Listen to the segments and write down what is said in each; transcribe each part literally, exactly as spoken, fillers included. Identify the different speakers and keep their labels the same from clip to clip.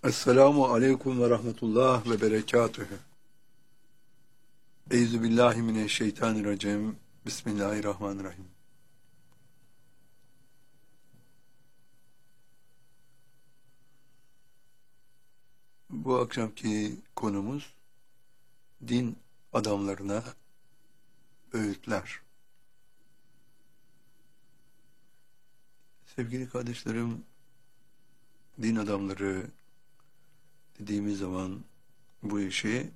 Speaker 1: Esselamu aleyküm ve rahmetullah ve berekatühü. Eyzu billahi mineşşeytanirracim. Bismillahirrahmanirrahim. Bu akşamki konumuz din adamlarına öğütler. Sevgili kardeşlerim, din adamları dediğimiz zaman bu işi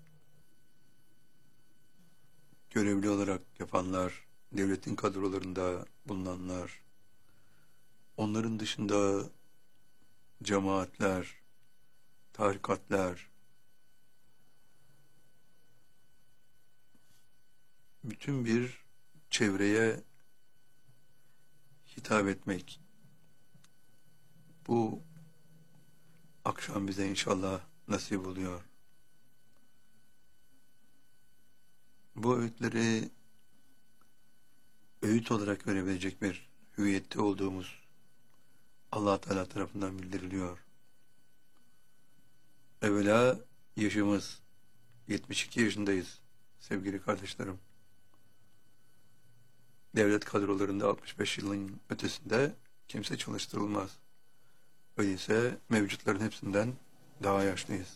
Speaker 1: görevli olarak yapanlar, devletin kadrolarında bulunanlar, onların dışında cemaatler, tarikatlar, bütün bir çevreye hitap etmek. Bu akşam bize inşallah nasip oluyor. Bu öğütleri öğüt olarak verebilecek bir hüviyette olduğumuz Allah Teala tarafından bildiriliyor. Evvela yaşımız yetmiş iki yaşındayız sevgili kardeşlerim. Devlet kadrolarında altmış beş yılın ötesinde kimse çalıştırılmaz. Öyleyse mevcutların hepsinden daha yaşlıyız.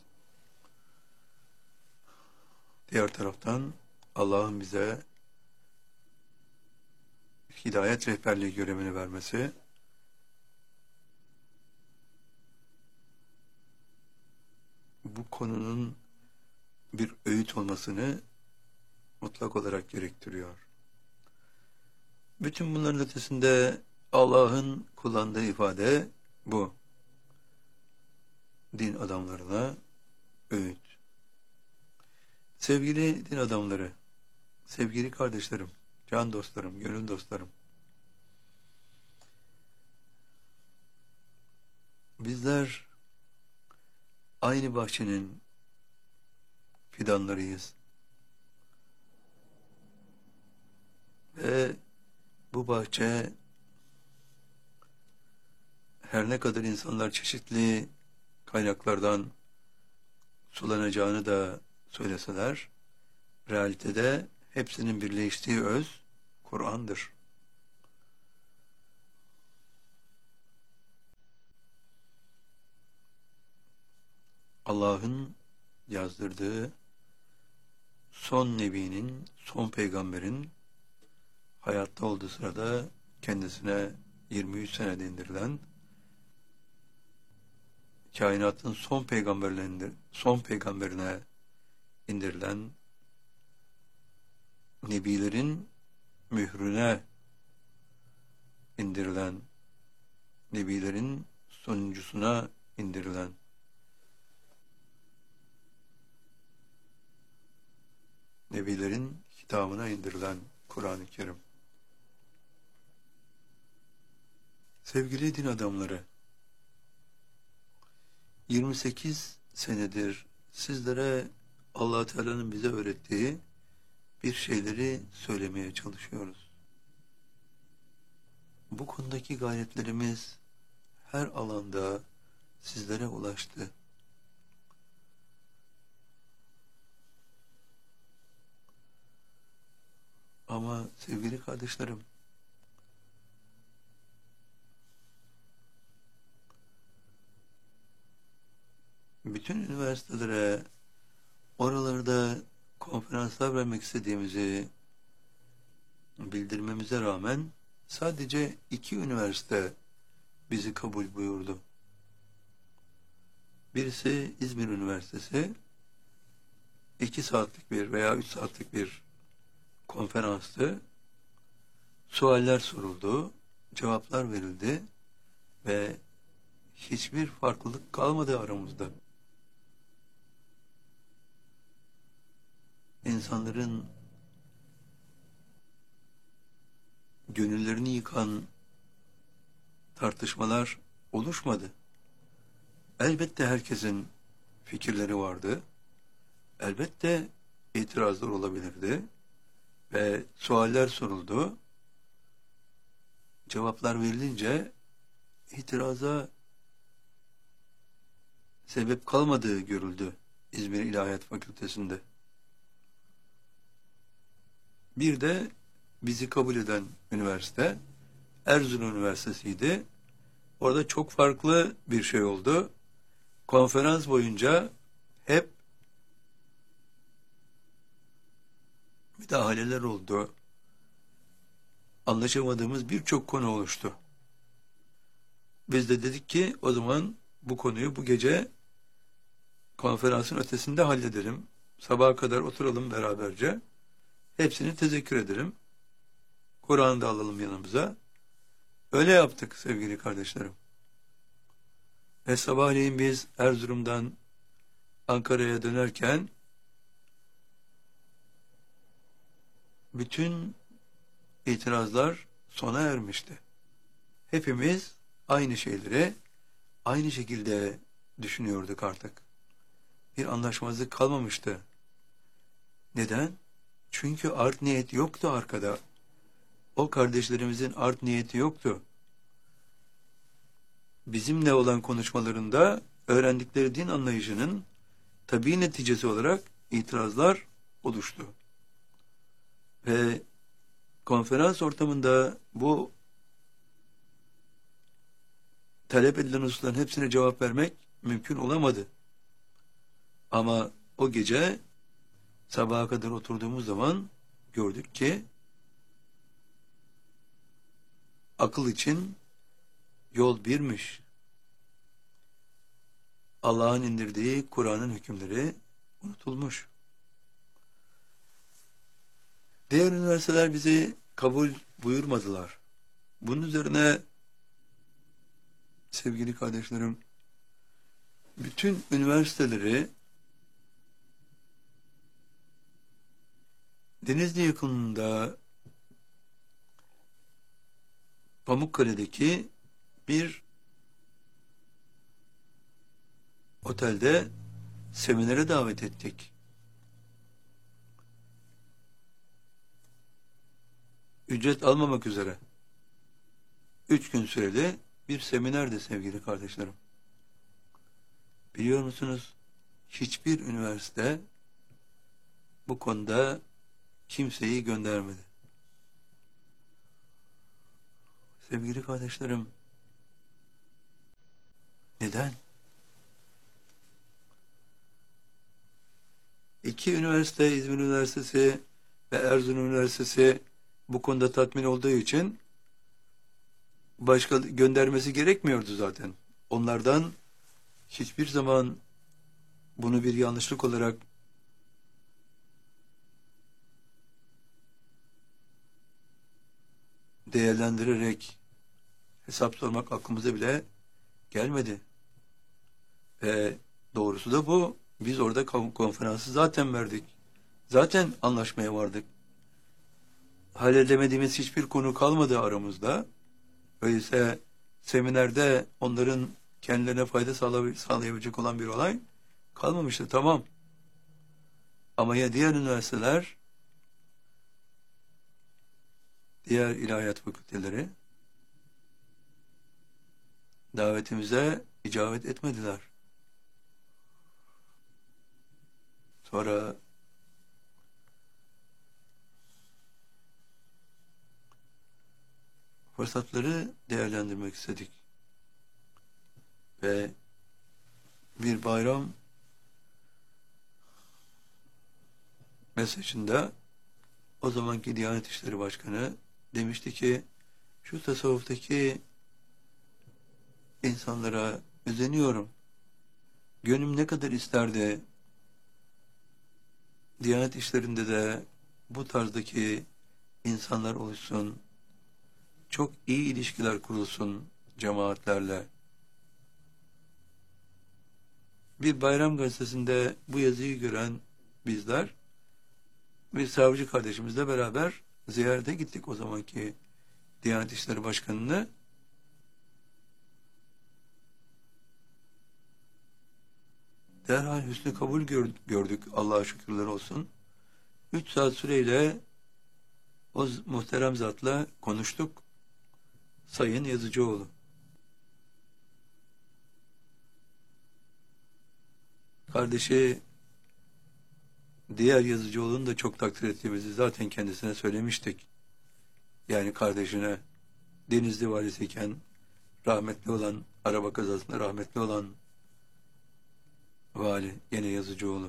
Speaker 1: Diğer taraftan Allah'ın bize hidayet rehberliği görevini vermesi, bu konunun bir öğüt olmasını mutlak olarak gerektiriyor. Bütün bunların ötesinde Allah'ın kullandığı ifade bu. Din adamlarına öğüt. Sevgili din adamları, sevgili kardeşlerim, can dostlarım, gönül dostlarım, bizler aynı bahçenin fidanlarıyız. Ve bu bahçe her ne kadar insanlar çeşitli kaynaklardan sulanacağını da söyleseler, realitede hepsinin birleştiği öz Kur'an'dır. Allah'ın yazdırdığı son nebinin, son peygamberin hayatta olduğu sırada kendisine yirmi üç senede indirilen, kainatın son peygamberlerine, son peygamberine indirilen, nebilerin mührüne indirilen, nebilerin sonuncusuna indirilen, nebilerin hitabına indirilen Kur'an-ı Kerim. Sevgili din adamları, yirmi sekiz senedir sizlere Allah Teala'nın bize öğrettiği bir şeyleri söylemeye çalışıyoruz. Bu konudaki gayretlerimiz her alanda sizlere ulaştı. Ama sevgili kardeşlerim, bütün üniversitelere, oralarda konferanslar vermek istediğimizi bildirmemize rağmen sadece iki üniversite bizi kabul buyurdu. Birisi İzmir Üniversitesi, iki saatlik bir veya üç saatlik bir konferanstı. Sualler soruldu, cevaplar verildi ve hiçbir farklılık kalmadı aramızda. İnsanların gönüllerini yıkan tartışmalar oluşmadı. Elbette herkesin fikirleri vardı. Elbette itirazlar olabilirdi. Ve sualler soruldu. Cevaplar verilince itiraza sebep kalmadığı görüldü İzmir İlahiyat Fakültesi'nde. Bir de bizi kabul eden üniversite Erzurum Üniversitesi'ydi. Orada çok farklı bir şey oldu. Konferans boyunca hep müdahaleler oldu. Anlaşamadığımız birçok konu oluştu. Biz de dedik ki o zaman bu konuyu bu gece konferansın ötesinde halledelim. Sabaha kadar oturalım beraberce. Hepsini tezekkür edelim. Kur'an'ı da alalım yanımıza. Öyle yaptık sevgili kardeşlerim. Ve sabahleyin biz Erzurum'dan Ankara'ya dönerken bütün itirazlar sona ermişti. Hepimiz aynı şeyleri aynı şekilde düşünüyorduk artık. Bir anlaşmazlık kalmamıştı. Neden? Çünkü art niyet yoktu arkada. O kardeşlerimizin art niyeti yoktu. Bizimle olan konuşmalarında öğrendikleri din anlayışının tabii neticesi olarak itirazlar oluştu. Ve konferans ortamında bu talep edilen hususların hepsine cevap vermek mümkün olamadı. Ama o gece sabaha kadar oturduğumuz zaman gördük ki akıl için yol birmiş. Allah'ın indirdiği Kur'an'ın hükümleri unutulmuş. Diğer üniversiteler bizi kabul buyurmadılar. Bunun üzerine sevgili kardeşlerim, bütün üniversiteleri Denizli yakınında Pamukkale'deki bir otelde seminere davet ettik. Ücret almamak üzere. Üç gün süreli bir seminerdi sevgili kardeşlerim. Biliyor musunuz? Hiçbir üniversite bu konuda kimseyi göndermedi. Sevgili kardeşlerim, neden? İki üniversite, İzmir Üniversitesi ve Erzurum Üniversitesi bu konuda tatmin olduğu için başka göndermesi gerekmiyordu zaten. Onlardan hiçbir zaman bunu bir yanlışlık olarak değerlendirerek hesap sormak aklımıza bile gelmedi. Ve doğrusu da bu. Biz orada konferansı zaten verdik. Zaten anlaşmaya vardık. Halledemediğimiz hiçbir konu kalmadı aramızda. Öyleyse seminerde onların kendilerine fayda sağlayabilecek olan bir olay kalmamıştı. Tamam. Ama ya diğer üniversiteler, diğer ilahiyat fakülteleri davetimize icabet etmediler. Sonra fırsatları değerlendirmek istedik. Ve bir bayram mesajında o zamanki Diyanet İşleri Başkanı demişti ki şu tasavvuftaki insanlara özeniyorum. Gönlüm ne kadar isterdi Diyanet işlerinde de bu tarzdaki insanlar oluşsun. Çok iyi ilişkiler kurulsun cemaatlerle. Bir bayram gazetesinde bu yazıyı gören bizler bir savcı kardeşimizle beraber ziyarete gittik o zamanki Diyanet İşleri Başkanı'nı. Derhal hüsnü kabul gördük. Allah'a şükürler olsun. Üç saat süreyle o muhterem zatla konuştuk. Sayın Yazıcıoğlu. Kardeşi diğer Yazıcıoğlu'nu da çok takdir ettiğimizi zaten kendisine söylemiştik. Yani kardeşine Denizli valisiyken rahmetli olan, araba kazasında rahmetli olan vali, gene Yazıcıoğlu.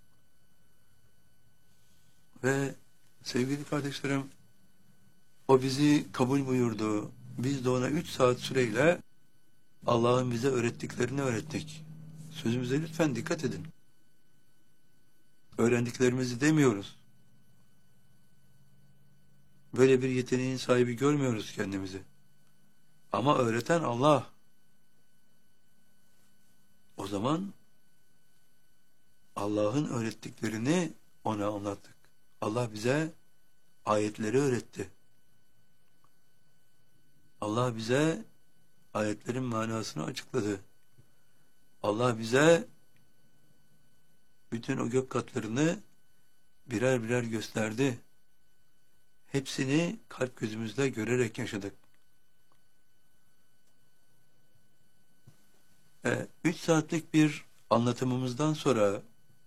Speaker 1: Ve sevgili kardeşlerim, o bizi kabul buyurdu. Biz de ona üç saat süreyle Allah'ın bize öğrettiklerini öğrettik. Sözümüze lütfen dikkat edin. Öğrendiklerimizi demiyoruz. Böyle bir yeteneğin sahibi görmüyoruz kendimizi. Ama öğreten Allah. O zaman Allah'ın öğrettiklerini ona anlattık. Allah bize ayetleri öğretti. Allah bize ayetlerin manasını açıkladı. Allah bize bütün o gök katlarını birer birer gösterdi. Hepsini kalp gözümüzle görerek yaşadık. E, üç saatlik bir anlatımımızdan sonra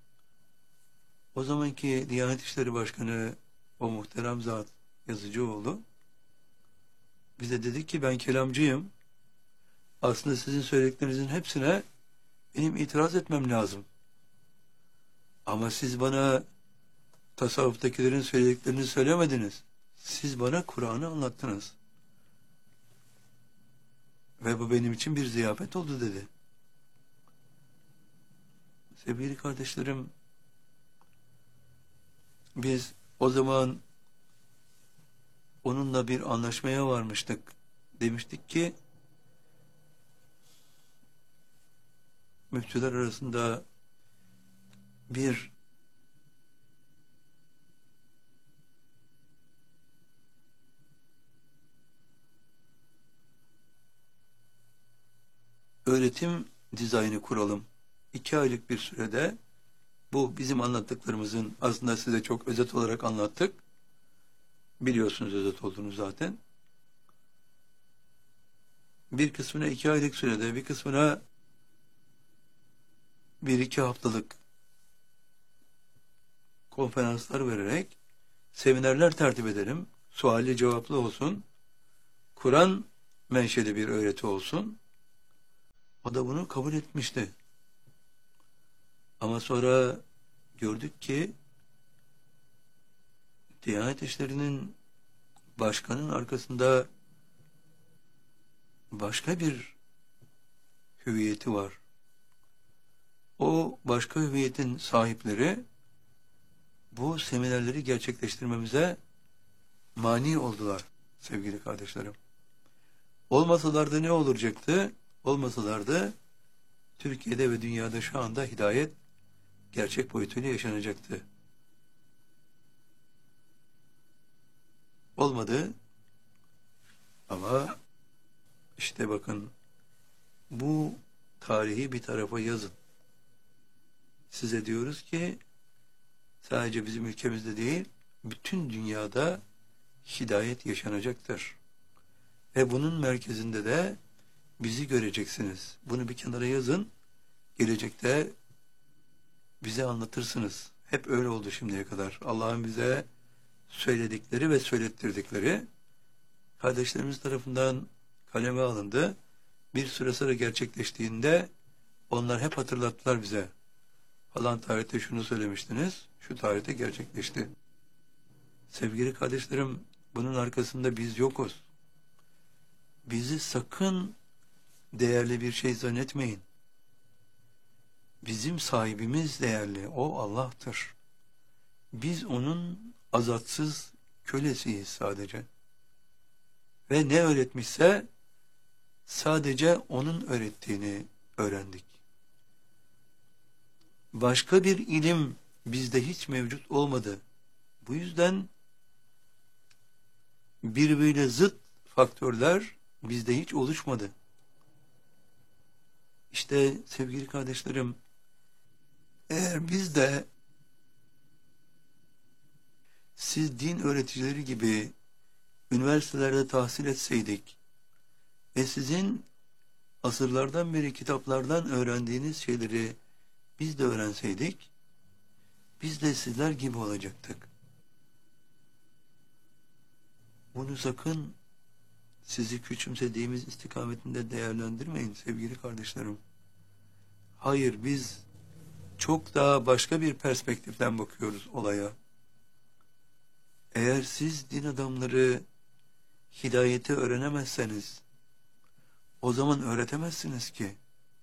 Speaker 1: o zamanki Diyanet İşleri Başkanı, o muhterem zat Yazıcıoğlu bize dedi ki ben kelamcıyım. Aslında sizin söylediklerinizin hepsine benim itiraz etmem lazım. Ama siz bana tasavvuftakilerin söylediklerini söylemediniz. Siz bana Kur'an'ı anlattınız. Ve bu benim için bir ziyafet oldu dedi. Sevgili kardeşlerim, biz o zaman onunla bir anlaşmaya varmıştık. Demiştik ki müftüler arasında bir öğretim dizaynı kuralım. İki aylık bir sürede bu bizim anlattıklarımızın aslında size çok özet olarak anlattık. Biliyorsunuz özet olduğunu zaten. Bir kısmına iki aylık sürede, bir kısmına bir iki haftalık konferanslar vererek seminerler tertip edelim. Suali cevaplı olsun. Kur'an menşeli bir öğreti olsun. O da bunu kabul etmişti. Ama sonra gördük ki Diyanet İşleri'nin başkanın arkasında başka bir hüviyeti var. O başka hüviyetin sahipleri bu seminerleri gerçekleştirmemize mani oldular sevgili kardeşlerim. Olmasalardı ne olacaktı? Olmasalardı Türkiye'de ve dünyada şu anda hidayet gerçek boyutuyla yaşanacaktı. Olmadı ama işte bakın bu tarihi bir tarafa yazın. Size diyoruz ki sadece bizim ülkemizde değil bütün dünyada hidayet yaşanacaktır. Ve bunun merkezinde de bizi göreceksiniz. Bunu bir kenara yazın. Gelecekte bize anlatırsınız. Hep öyle oldu şimdiye kadar. Allah'ın bize söyledikleri ve söylettirdikleri kardeşlerimiz tarafından kaleme alındı. Bir süre sonra gerçekleştiğinde onlar hep hatırlattılar bize. Falan tarihte şunu söylemiştiniz, şu tarihte gerçekleşti. Sevgili kardeşlerim, bunun arkasında biz yokuz. Bizi sakın değerli bir şey zannetmeyin. Bizim sahibimiz değerli, o Allah'tır. Biz onun azatsız kölesiyiz sadece. Ve ne öğretmişse sadece onun öğrettiğini öğrendik. Başka bir ilim bizde hiç mevcut olmadı. Bu yüzden birbiriyle zıt faktörler bizde hiç oluşmadı. İşte sevgili kardeşlerim, eğer biz de siz din öğreticileri gibi üniversitelerde tahsil etseydik ve sizin asırlardan beri kitaplardan öğrendiğiniz şeyleri biz de öğrenseydik, biz de sizler gibi olacaktık. Bunu sakın sizi küçümsediğimiz istikametinde değerlendirmeyin sevgili kardeşlerim. Hayır, biz çok daha başka bir perspektiften bakıyoruz olaya. Eğer siz din adamları hidayeti öğrenemezseniz, o zaman öğretemezsiniz ki.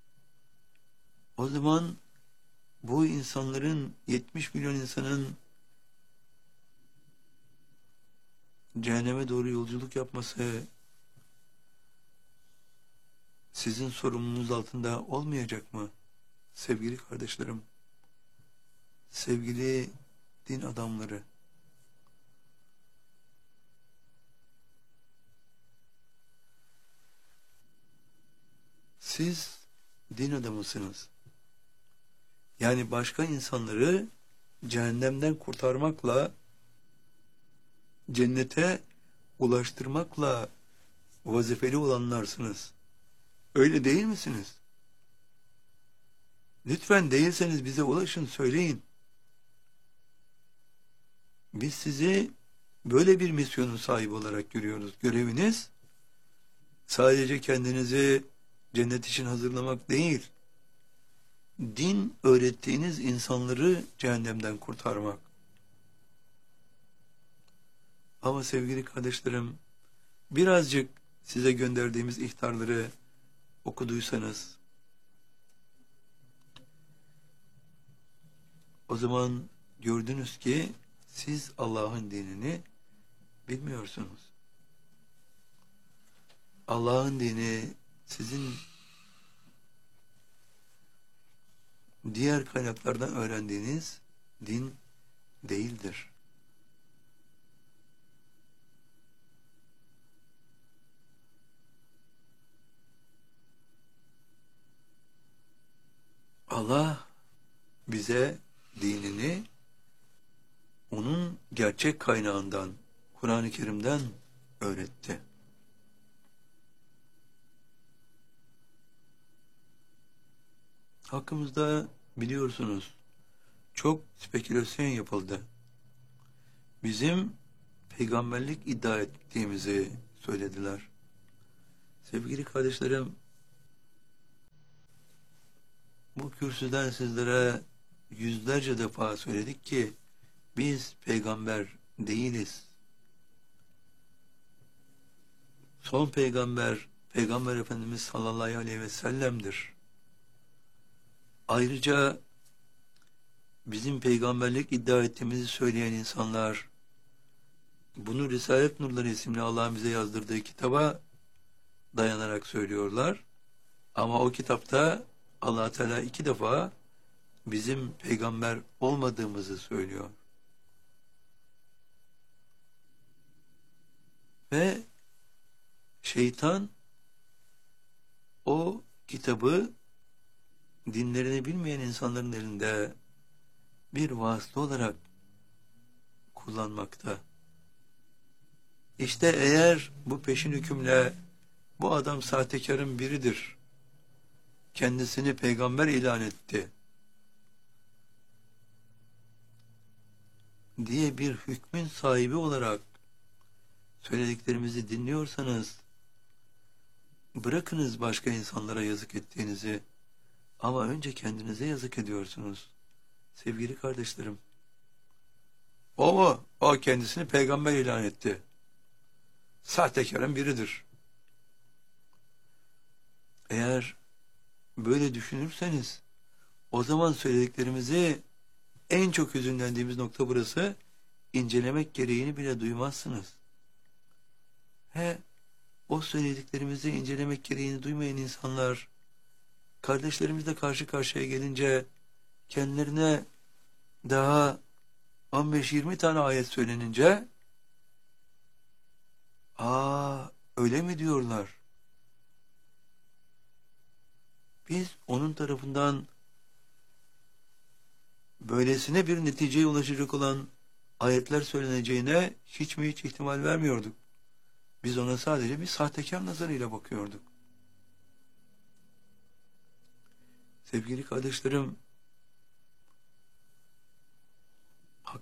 Speaker 1: O zaman bu insanların, yetmiş milyon insanın cehenneme doğru yolculuk yapması sizin sorumluluğunuz altında olmayacak mı? Sevgili kardeşlerim, sevgili din adamları, siz din adamısınız. Yani başka insanları cehennemden kurtarmakla, cennete ulaştırmakla vazifeli olanlarsınız. Öyle değil misiniz? Lütfen değilseniz bize ulaşın, söyleyin. Biz sizi böyle bir misyonun sahibi olarak görüyoruz. Göreviniz sadece kendinizi cennet için hazırlamak değil, din öğrettiğiniz insanları cehennemden kurtarmak. Ama sevgili kardeşlerim, birazcık size gönderdiğimiz ihtarları okuduysanız, o zaman gördünüz ki siz Allah'ın dinini bilmiyorsunuz. Allah'ın dini sizin diğer kaynaklardan öğrendiğiniz din değildir. Allah bize dinini onun gerçek kaynağından, Kur'an-ı Kerim'den öğretti. Hakkımızda biliyorsunuz çok spekülasyon yapıldı. Bizim peygamberlik iddia ettiğimizi söylediler. Sevgili kardeşlerim, bu kürsüden sizlere yüzlerce defa söyledik ki biz peygamber değiliz. Son peygamber, Peygamber Efendimiz sallallahu aleyhi ve sellem'dir. Ayrıca bizim peygamberlik iddia ettiğimizi söyleyen insanlar bunu Risalet Nurları isimli Allah'ın bize yazdırdığı kitaba dayanarak söylüyorlar. Ama o kitapta Allah Teala iki defa bizim peygamber olmadığımızı söylüyor. Ve şeytan o kitabı dinlerini bilmeyen insanların elinde bir vasıta olarak kullanmakta. İşte eğer bu peşin hükümle bu adam sahtekarın biridir, kendisini peygamber ilan etti diye bir hükmün sahibi olarak söylediklerimizi dinliyorsanız, bırakınız başka insanlara yazık ettiğinizi, ama önce kendinize yazık ediyorsunuz. Sevgili kardeşlerim, o mu? O kendisini peygamber ilan etti. Sahtekarın biridir. Eğer böyle düşünürseniz, o zaman söylediklerimizi, en çok hüzünlendiğimiz nokta burası, incelemek gereğini bile duymazsınız. He, o söylediklerimizi incelemek gereğini duymayan insanlar, kardeşlerimizle karşı karşıya gelince, kendilerine daha on beş yirmi tane ayet söylenince, aa öyle mi diyorlar? Biz onun tarafından böylesine bir neticeye ulaşacak olan ayetler söyleneceğine hiç mi hiç ihtimal vermiyorduk. Biz ona sadece bir sahtekar nazarıyla bakıyorduk. Sevgili kardeşlerim,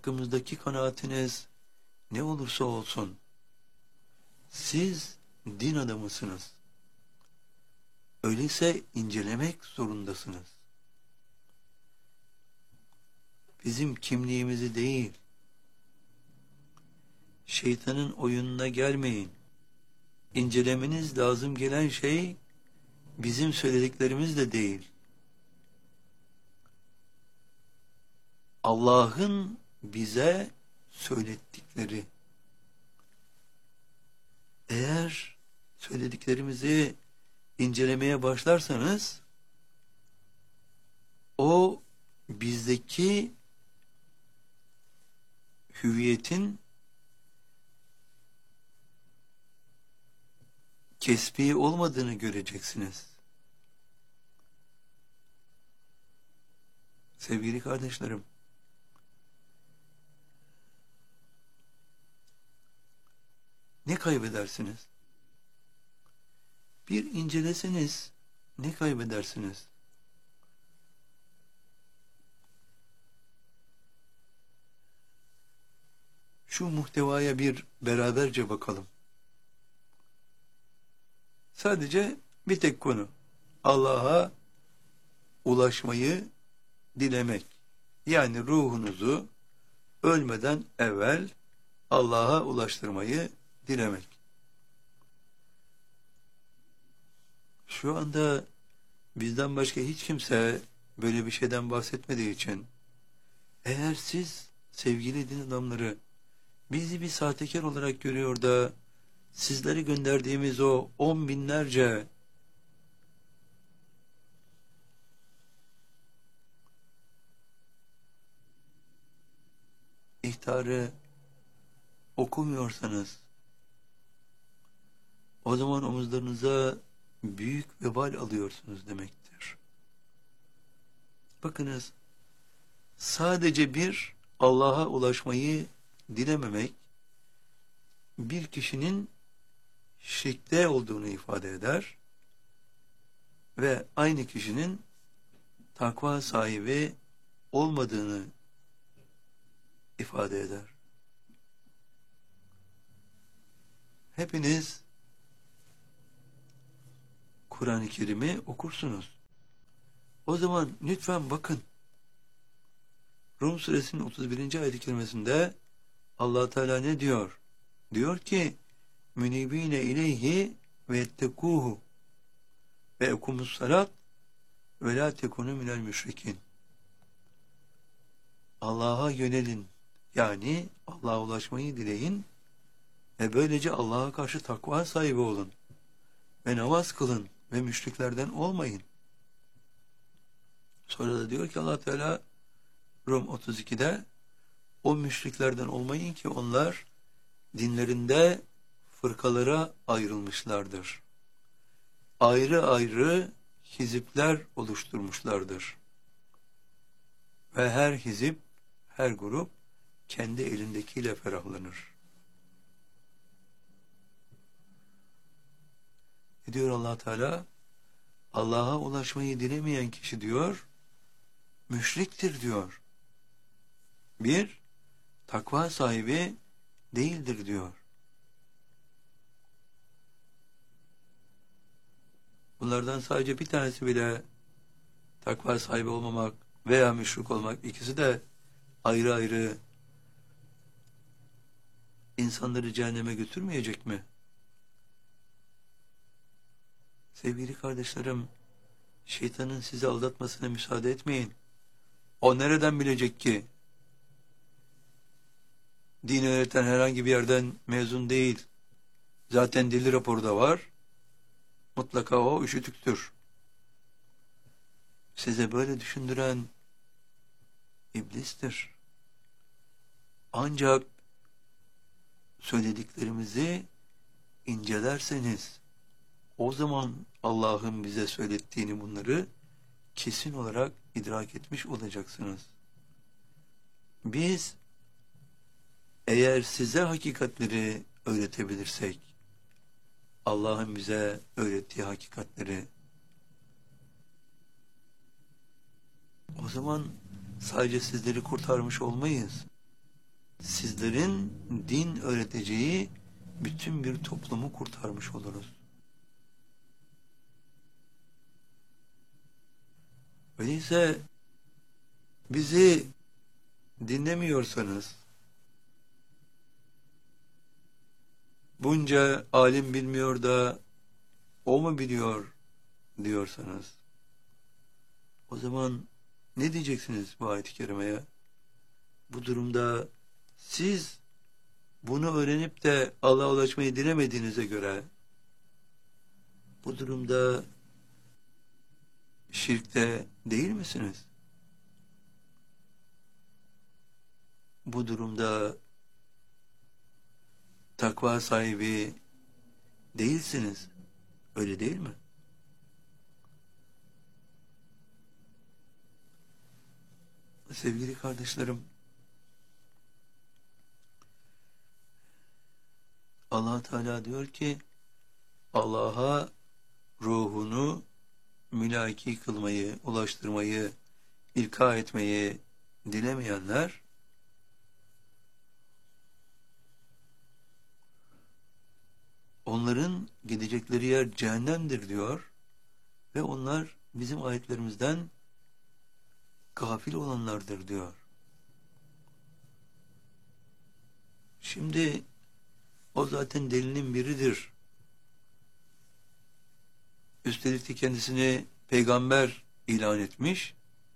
Speaker 1: hakkımızdaki kanaatiniz ne olursa olsun, siz din adamısınız. Öyleyse incelemek zorundasınız. Bizim kimliğimizi değil, şeytanın oyununa gelmeyin. İncelemeniz lazım gelen şey, bizim söylediklerimiz de değil. Allah'ın bize söylettikleri. Eğer söylediklerimizi incelemeye başlarsanız, o bizdeki hüviyetin kesbi olmadığını göreceksiniz. Sevgili kardeşlerim, ne kaybedersiniz? Bir inceleseniz ne kaybedersiniz? Şu muhtevaya bir beraberce bakalım. Sadece bir tek konu. Allah'a ulaşmayı dilemek. Yani ruhunuzu ölmeden evvel Allah'a ulaştırmayı dilemek. Şu anda bizden başka hiç kimse böyle bir şeyden bahsetmediği için, eğer siz sevgili din adamları bizi bir sahtekar olarak görüyor da sizleri gönderdiğimiz o on binlerce ihtarı okumuyorsanız, o zaman omuzlarınıza büyük vebal alıyorsunuz demektir. Bakınız, sadece bir Allah'a ulaşmayı dilememek, bir kişinin şirkte olduğunu ifade eder ve aynı kişinin takva sahibi olmadığını ifade eder. Hepiniz Kur'an-ı Kerim'i okursunuz. O zaman lütfen bakın. Rum suresinin otuz birinci ayet-i kerimesinde Allah Teala ne diyor? Diyor ki: "Münibine ileyhi ve ettekuhu ve ekumus salat ve la tekunu minel müşrikin." Allah'a yönelin. Yani Allah'a ulaşmayı dileyin ve böylece Allah'a karşı takva sahibi olun ve namaz kılın ve müşriklerden olmayın. Sonra da diyor ki Allah Teala Rum otuz ikide, o müşriklerden olmayın ki onlar dinlerinde fırkalara ayrılmışlardır. Ayrı ayrı hizipler oluşturmuşlardır. Ve her hizip, her grup kendi elindekiyle ferahlanır. Ne diyor Allah Teala? Allah'a ulaşmayı dilemeyen kişi diyor, müşriktir diyor. Bir, takva sahibi değildir diyor. Bunlardan sadece bir tanesi bile takva sahibi olmamak veya müşrik olmak, ikisi de ayrı ayrı insanları cehenneme götürmeyecek mi? Sevgili kardeşlerim, şeytanın sizi aldatmasına müsaade etmeyin. O nereden bilecek ki? Din öğreten herhangi bir yerden mezun değil. Zaten dili raporu da var. Mutlaka o üşütüktür. Size böyle düşündüren iblistir. Ancak söylediklerimizi incelerseniz, o zaman Allah'ın bize söylettiğini, bunları kesin olarak idrak etmiş olacaksınız. Biz eğer size hakikatleri öğretebilirsek, Allah'ın bize öğrettiği hakikatleri, o zaman sadece sizleri kurtarmış olmayız. sizlerin din öğreteceği bütün bir toplumu kurtarmış oluruz. Öyleyse bizi dinlemiyorsanız, bunca alim bilmiyor da o mu biliyor diyorsanız, o zaman ne diyeceksiniz bu ayet-i kerimeye? Bu durumda siz bunu öğrenip de Allah'a ulaşmayı dilemediğinize göre, bu durumda şirkte değil misiniz? Bu durumda takva sahibi değilsiniz. Öyle değil mi? Sevgili kardeşlerim, Allah Teala diyor ki, Allah'a ruhunu mülaki kılmayı, ulaştırmayı, ilka etmeyi dilemeyenler, onların gidecekleri yer cehennemdir diyor ve onlar bizim ayetlerimizden gafil olanlardır diyor. Şimdi o zaten delinin biridir. Üstelik de kendisini peygamber ilan etmiş.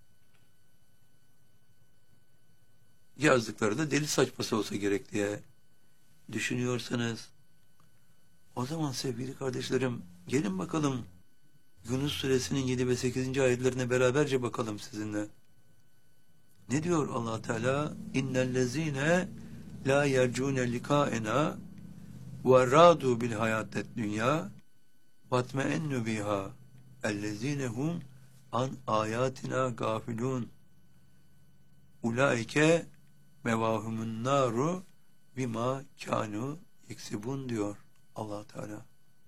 Speaker 1: Yazdıkları da deli saçması olsa gerek diye düşünüyorsanız, o zaman sevgili kardeşlerim, gelin bakalım Yunus suresinin yedi ve sekizinci ayetlerine beraberce bakalım sizinle. Ne diyor Allah Teala? İnnellezîne la yercûne likâena ve râdû bil hayâtet dünya vatme'ennu biha ellezîne hum an âyâtina gâfilûn ulaike mevahumun nâru bima kânû yeksibun diyor Allah Teala.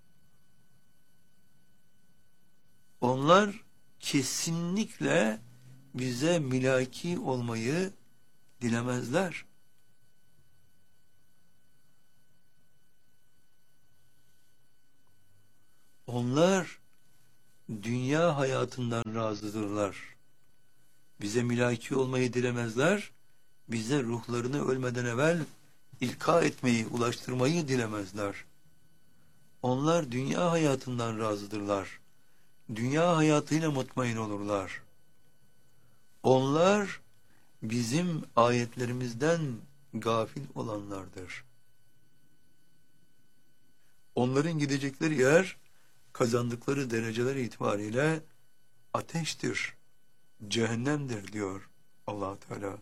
Speaker 1: Onlar kesinlikle bize milaki olmayı dilemezler. Onlar dünya hayatından razıdırlar. Bize milaki olmayı dilemezler. Bize ruhlarını ölmeden evvel ilka etmeyi, ulaştırmayı dilemezler. Onlar dünya hayatından razıdırlar. Dünya hayatıyla mutmain olurlar. Onlar bizim ayetlerimizden gafil olanlardır. Onların gidecekleri yer, kazandıkları dereceler itibariyle ateştir, cehennemdir diyor Allah Teala.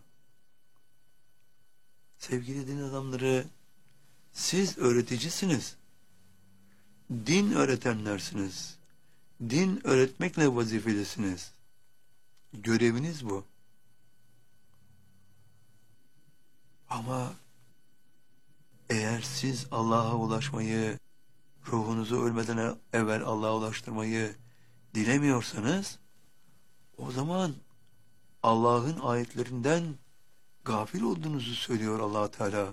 Speaker 1: Sevgili din adamları, siz öğreticisiniz. Din öğretenlersiniz. Din öğretmekle vazifelisiniz. Göreviniz bu. Ama eğer siz Allah'a ulaşmayı, ruhunuzu ölmeden evvel Allah'a ulaştırmayı dilemiyorsanız, o zaman Allah'ın ayetlerinden gafil olduğunuzu söylüyor Allah Teala.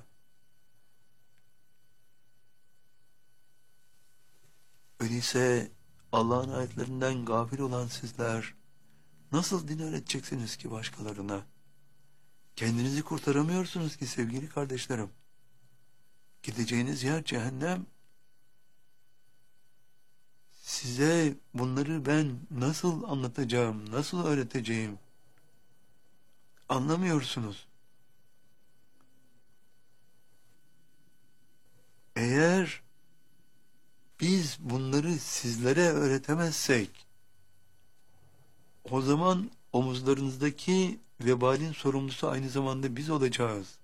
Speaker 1: Öyleyse Allah'ın ayetlerinden gafil olan sizler nasıl din öğreteceksiniz ki başkalarına? Kendinizi kurtaramıyorsunuz ki sevgili kardeşlerim. Gideceğiniz yer cehennem. Size bunları ben nasıl anlatacağım, nasıl öğreteceğim? Anlamıyorsunuz. Eğer biz bunları sizlere öğretemezsek, o zaman omuzlarınızdaki vebalin sorumlusu aynı zamanda biz olacağız.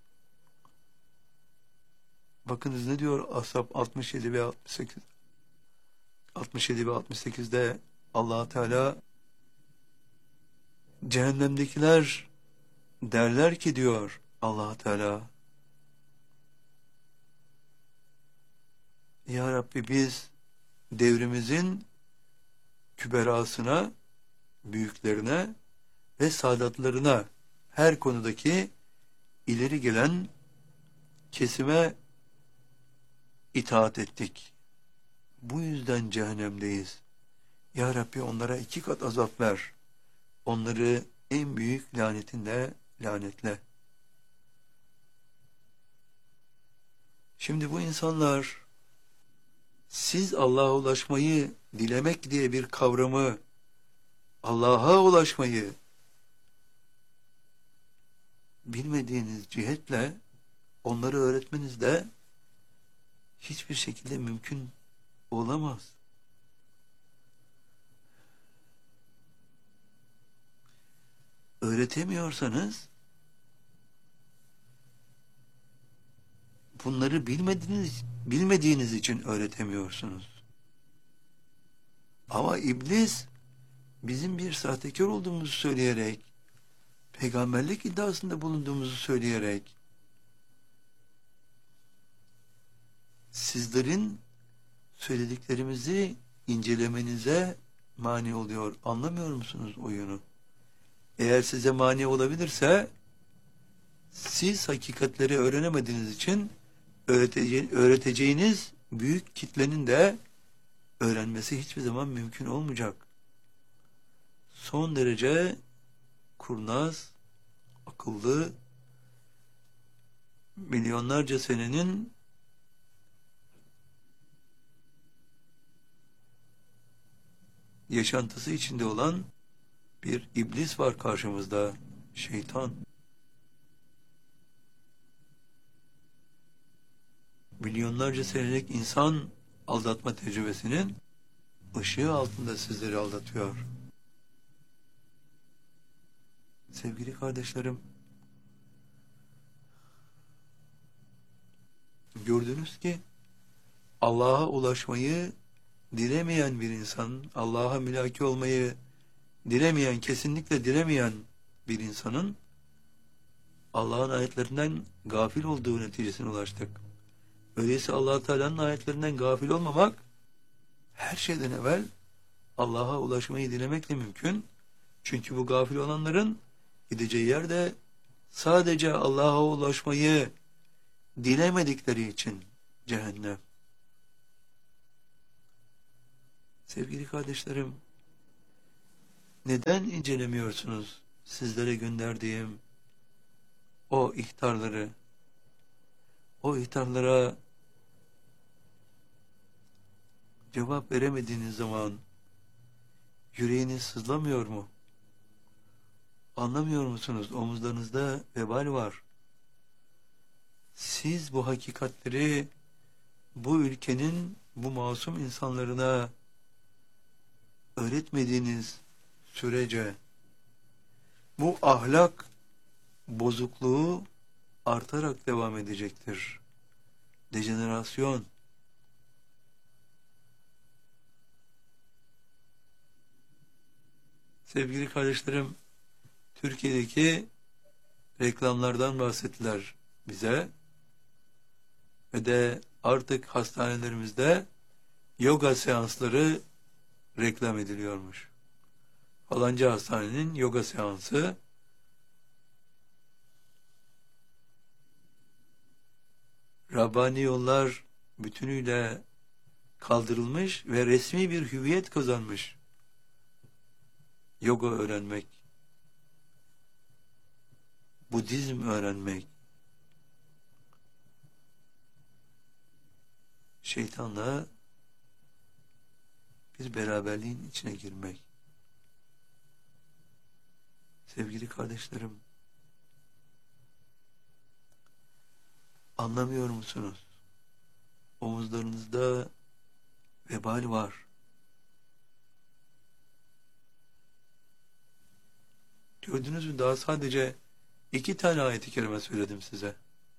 Speaker 1: Bakınız ne diyor Ashab altmış yedi ve altmış sekiz. altmış yedi ve altmış sekizde Allah Teala, cehennemdekiler derler ki diyor Allah Teala, Ya Rabbi, biz devrimizin küberasına, büyüklerine ve saadatlarına, her konudaki ileri gelen kesime itaat ettik. Bu yüzden cehennemdeyiz. Ya Rabbi onlara iki kat azap ver. Onları en büyük lanetinle lanetle. Şimdi bu insanlar siz Allah'a ulaşmayı dilemek diye bir kavramı, Allah'a ulaşmayı bilmediğiniz cihetle onları öğretmeniz de hiçbir şekilde mümkün olamaz. Öğretemiyorsanız bunları bilmediğiniz bilmediğiniz için öğretemiyorsunuz. Ama iblis bizim bir sahtekar olduğumuzu söyleyerek, peygamberlik iddiasında bulunduğumuzu söyleyerek, sizlerin söylediklerimizi incelemenize mani oluyor. Anlamıyor musunuz oyunu? Eğer size mani olabilirse, siz hakikatleri öğrenemediğiniz için öğretece öğreteceğiniz büyük kitlenin de öğrenmesi hiçbir zaman mümkün olmayacak. Son derece kurnaz, akıllı, milyonlarca senenin yaşantısı içinde olan bir iblis var karşımızda, şeytan. Milyonlarca senelik insan aldatma tecrübesinin ışığı altında sizleri aldatıyor. Sevgili kardeşlerim, gördünüz ki Allah'a ulaşmayı dilemeyen bir insan, Allah'a mülaki olmayı dilemeyen, kesinlikle dilemeyen bir insanın Allah'ın ayetlerinden gafil olduğu neticesine ulaştık. Öyleyse Allah-u Teala'nın ayetlerinden gafil olmamak, her şeyden evvel Allah'a ulaşmayı dilemekle mümkün. Çünkü bu gafil olanların gideceği yerde sadece Allah'a ulaşmayı dilemedikleri için cehennem. Sevgili kardeşlerim, neden incelemiyorsunuz sizlere gönderdiğim o ihtarları? O ihtarlara cevap veremediğiniz zaman yüreğiniz sızlamıyor mu? Anlamıyor musunuz? Omuzlarınızda vebal var. Siz bu hakikatleri bu ülkenin bu masum insanlarına öğretmediğiniz sürece bu ahlak bozukluğu artarak devam edecektir. Dejenerasyon. Sevgili kardeşlerim, Türkiye'deki reklamlardan bahsettiler bize ve de artık hastanelerimizde yoga seansları reklam ediliyormuş. Falanca hastanenin yoga seansı, Rabbani yollar bütünüyle kaldırılmış ve resmi bir hüviyet kazanmış. Yoga öğrenmek, Budizm öğrenmek, şeytanla bir beraberliğin içine girmek. Sevgili kardeşlerim, anlamıyor musunuz? Omuzlarınızda vebal var. Gördünüz mü? Daha sadece iki tane ayet-i kerime söyledim size.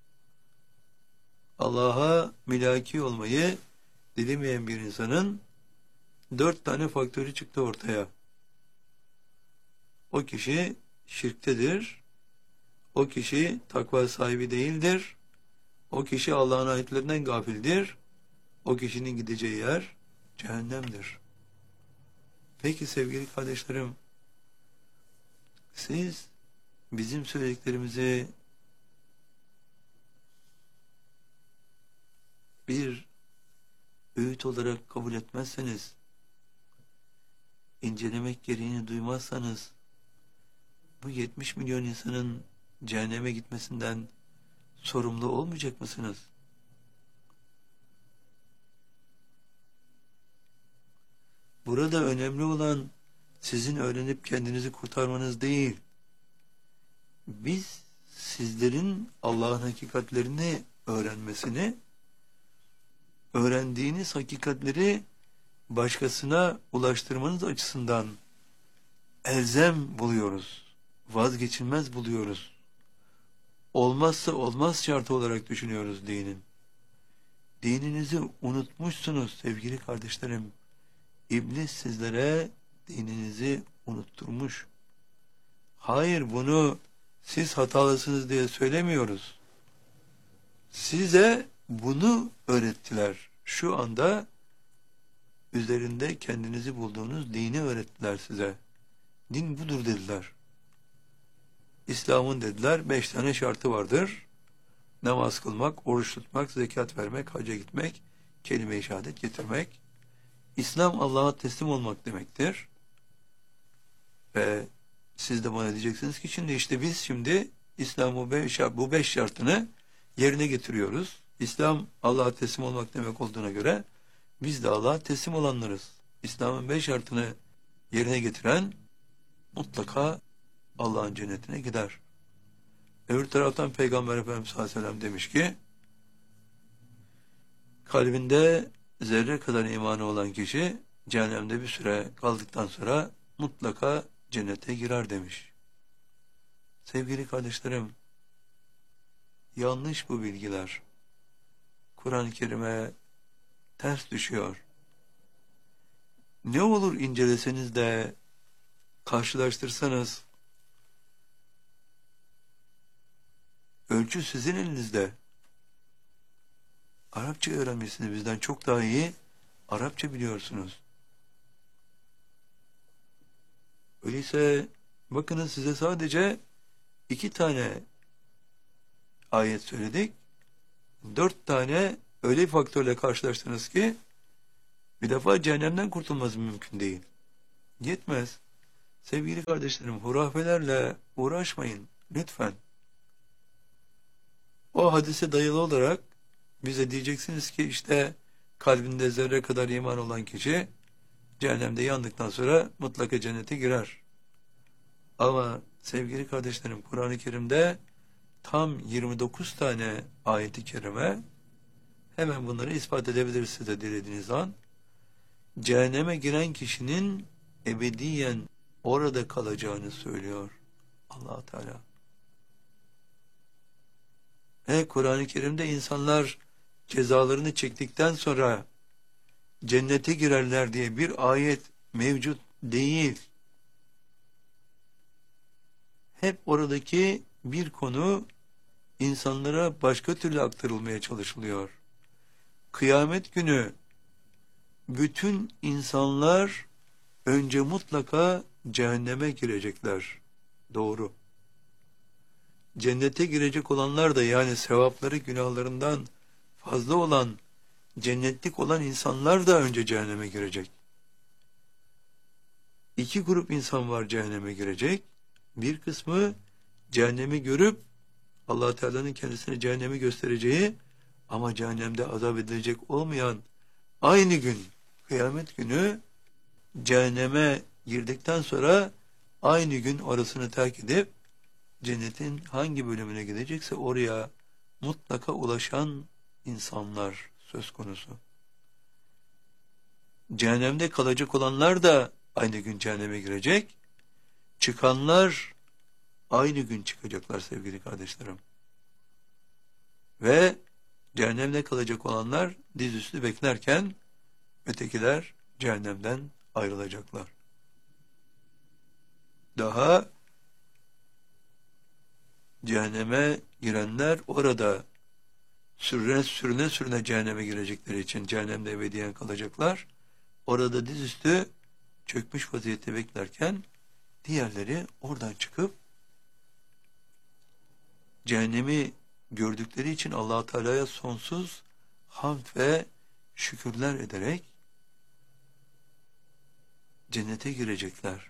Speaker 1: Allah'a mülaki olmayı dilemeyen bir insanın dört tane faktörü çıktı ortaya. O kişi şirktedir. O kişi takva sahibi değildir. O kişi Allah'ın ayetlerinden gafildir. O kişinin gideceği yer cehennemdir. Peki sevgili kardeşlerim, siz bizim söylediklerimizi şart olarak kabul etmezseniz, incelemek gereğini duymazsanız, bu yetmiş milyon insanın cehenneme gitmesinden sorumlu olmayacak mısınız? Burada önemli olan sizin öğrenip kendinizi kurtarmanız değil. Biz sizlerin Allah'ın hakikatlerini öğrenmesini, öğrendiğiniz hakikatleri başkasına ulaştırmanız açısından elzem buluyoruz. Vazgeçilmez buluyoruz. Olmazsa olmaz şartı olarak düşünüyoruz dinin. Dininizi unutmuşsunuz sevgili kardeşlerim. İblis sizlere dininizi unutturmuş. Hayır, bunu siz hatalısınız diye söylemiyoruz. Size bunu öğrettiler. Şu anda üzerinde kendinizi bulduğunuz dini öğrettiler size. Din budur dediler. İslam'ın dediler beş tane şartı vardır. Namaz kılmak, oruç tutmak, zekat vermek, hacca gitmek, kelime-i şehadet getirmek. İslam Allah'a teslim olmak demektir. Ve siz de bana diyeceksiniz ki şimdi işte biz şimdi İslam'ı beş, bu beş şartını yerine getiriyoruz. İslam Allah'a teslim olmak demek olduğuna göre biz de Allah'a teslim olanlarız. İslam'ın beş şartını yerine getiren mutlaka Allah'ın cennetine gider. Öbür taraftan Peygamber Efendimiz sallallahu aleyhi ve sellem demiş ki, kalbinde zerre kadar imanı olan kişi cehennemde bir süre kaldıktan sonra mutlaka cennete girer demiş. Sevgili kardeşlerim, yanlış bu bilgiler. Kur'an-ı Kerim'e ters düşüyor. Ne olur inceleseniz de karşılaştırsanız, ölçü sizin elinizde. Arapça öğrenmişsiniz, bizden çok daha iyi Arapça biliyorsunuz. Öyleyse bakınız, size sadece iki tane ayet söyledik. Dört tane öyle bir faktörle karşılaştınız ki bir defa cehennemden kurtulması mümkün değil. Yetmez. Sevgili kardeşlerim, hurafelerle uğraşmayın lütfen. O hadise dayalı olarak bize diyeceksiniz ki işte kalbinde zerre kadar iman olan kişi cehennemde yandıktan sonra mutlaka cennete girer. Ama sevgili kardeşlerim, Kur'an-ı Kerim'de tam yirmi dokuz tane ayet-i kerime, hemen bunları ispat edebiliriz size dilediğiniz an, cehenneme giren kişinin ebediyen orada kalacağını söylüyor Allah Teala. Ve Kur'an-ı Kerim'de insanlar cezalarını çektikten sonra cennete girerler diye bir ayet mevcut değil. Hep oradaki bir konu insanlara başka türlü aktarılmaya çalışılıyor. Kıyamet günü bütün insanlar önce mutlaka cehenneme girecekler. Doğru. Cennete girecek olanlar da, yani sevapları günahlarından fazla olan, cennetlik olan insanlar da önce cehenneme girecek. İki grup insan var cehenneme girecek. Bir kısmı cehennemi görüp Allah Teala'nın kendisine cehennemi göstereceği ama cehennemde azap edilecek olmayan, aynı gün kıyamet günü cehenneme girdikten sonra aynı gün orasını terk edip cennetin hangi bölümüne gidecekse oraya mutlaka ulaşan insanlar söz konusu. Cehennemde kalacak olanlar da aynı gün cehenneme girecek. Çıkanlar aynı gün çıkacaklar sevgili kardeşlerim. Ve cehennemde kalacak olanlar dizüstü beklerken ötekiler cehennemden ayrılacaklar. Daha cehenneme girenler orada sürüne sürüne sürüne cehenneme girecekleri için cehennemde ebediyen kalacaklar. Orada dizüstü çökmüş vaziyette beklerken diğerleri oradan çıkıp cehennemi gördükleri için Allah-u Teala'ya sonsuz hamd ve şükürler ederek cennete girecekler.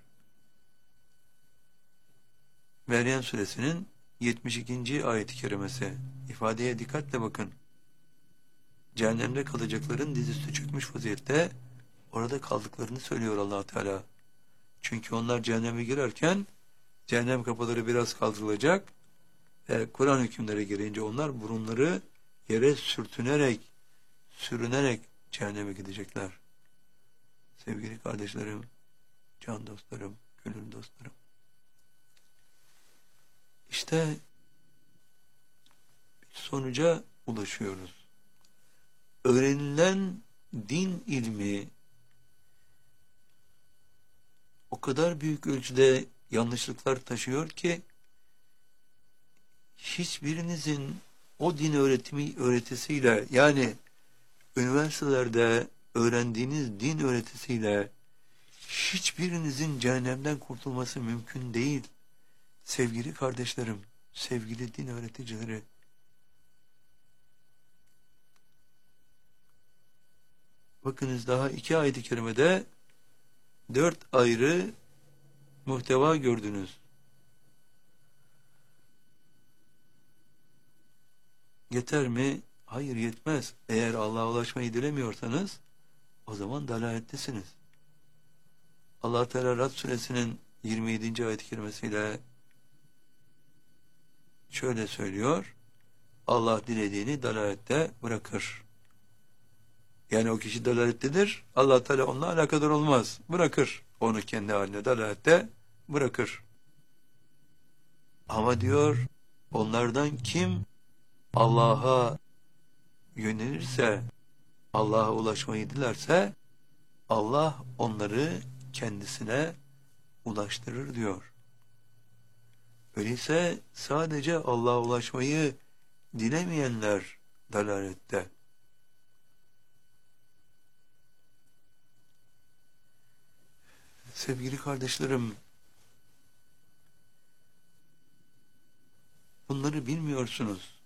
Speaker 1: Meryem suresinin yetmiş ikinci ayet-i kerimesi. İfadeye dikkatle bakın. Cehennemde kalacakların dizüstü çökmüş vaziyette orada kaldıklarını söylüyor Allah Teala. Çünkü onlar cehenneme girerken cehennem kapıları biraz kaldırılacak ve Kur'an hükümleri gereğince onlar burunları yere sürtünerek, sürünerek cehenneme gidecekler. Sevgili kardeşlerim, can dostlarım, gönül dostlarım. İşte sonuca ulaşıyoruz. Öğrenilen din ilmi o kadar büyük ölçüde yanlışlıklar taşıyor ki hiçbirinizin o din öğretimi öğretisiyle, yani üniversitelerde öğrendiğiniz din öğretisiyle hiçbirinizin cehennemden kurtulması mümkün değil. Sevgili kardeşlerim, sevgili din öğreticileri, bakınız daha iki ayet-i kerimede dört ayrı muhteva gördünüz. Yeter mi? Hayır, yetmez. Eğer Allah'a ulaşmayı dilemiyorsanız o zaman dalalettesiniz. Allah Teala Rad suresinin yirmi yedinci ayet-i kerimesiyle şöyle söylüyor: Allah dilediğini dalalette bırakır. Yani o kişi dalalettedir. Allah Teala onunla alakadar olmaz. Bırakır. Onu kendi haline dalalette bırakır. Ama diyor, onlardan kim Allah'a yönelirse, Allah'a ulaşmayı dilerse Allah onları kendisine ulaştırır diyor. Öyleyse sadece Allah'a ulaşmayı dilemeyenler dalalette. Sevgili kardeşlerim, bunları bilmiyorsunuz.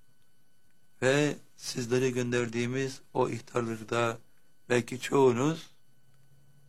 Speaker 1: Ve sizlere gönderdiğimiz o ihtarları da belki çoğunuz